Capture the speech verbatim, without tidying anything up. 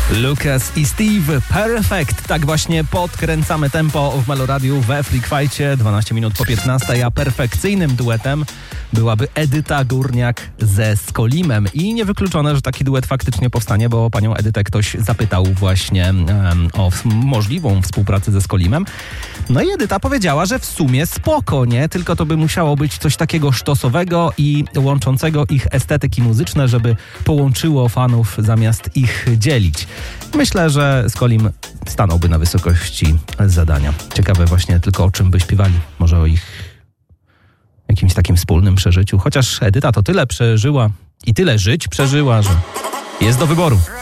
Lucas i Steve, Perfect. Tak właśnie podkręcamy tempo w Meloradiu we Freak Fightcie. dwanaście minut po piętnastej, a perfekcyjnym duetem byłaby Edyta Górniak ze Skolimem. I niewykluczone, że taki duet faktycznie powstanie, bo panią Edytę ktoś zapytał właśnie um, o możliwą współpracę ze Skolimem. No i Edyta powiedziała, że w sumie spoko, nie? Tylko to by musiało być coś takiego sztosowego i łączącego ich estetyki muzyczne, żeby połączyło fanów zamiast ich dzielić. Myślę, że Skolim stanąłby na wysokości zadania. Ciekawe właśnie tylko, o czym by śpiewali. Może o ich jakimś takim wspólnym przeżyciu. Chociaż Edyta to tyle przeżyła i tyle żyć przeżyła, że jest do wyboru.